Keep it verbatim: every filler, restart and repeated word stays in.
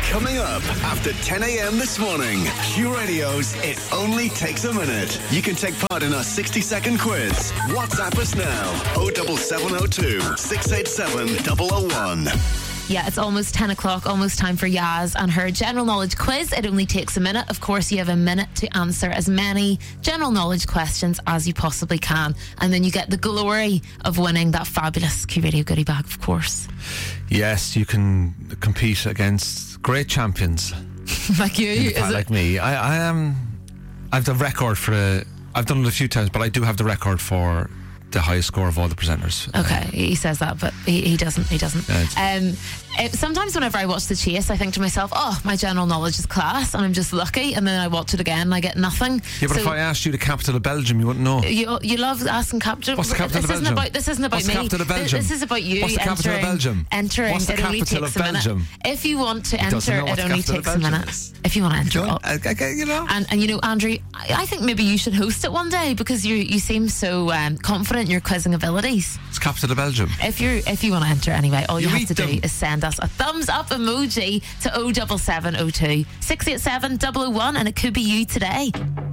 Coming up after ten a.m. this morning, Q Radio's It Only Takes a Minute. You can take part in our sixty second quiz. WhatsApp us now, oh seven seven oh two, six eight seven, double oh one. Yeah, it's almost ten o'clock, almost time for Yaz and her general knowledge quiz. It only takes a minute. Of course, you have a minute to answer as many general knowledge questions as you possibly can. And then you get the glory of winning that fabulous Q Radio goodie bag, of course. Yes, you can compete against great champions. Like you? Is is like it? me. I, I am. I've the record for a. I've done it a few times, but I do have the record for the highest score of all the presenters. Okay, he says that, but he, he doesn't. He doesn't. Yeah, um, it, sometimes whenever I watch The Chase, I think to myself, "Oh, my general knowledge is class, and I'm just lucky." And then I watch it again, and I get nothing. Yeah, but so if I asked you the capital of Belgium, you wouldn't know. You you love asking capital. What's the capital this of isn't Belgium? About, this isn't about What's me. the capital of Belgium? This is about you. What's the capital entering, of Belgium? Entering. What's the it only capital takes of a minute. Belgium? If you want to He doesn't enter, know what it the only capital of takes a Belgium minute. is. If you want to enter, Don't, up. I, I, you know. And and you know, Andrew, I, I think maybe you should host it one day because you you seem so um, confident in your quizzing abilities. It's capital of Belgium. If you if you want to enter anyway, all you, You have eat to do them. is send us a thumbs up emoji to oh seven seven oh two, six eight seven, double oh one, and it could be you today.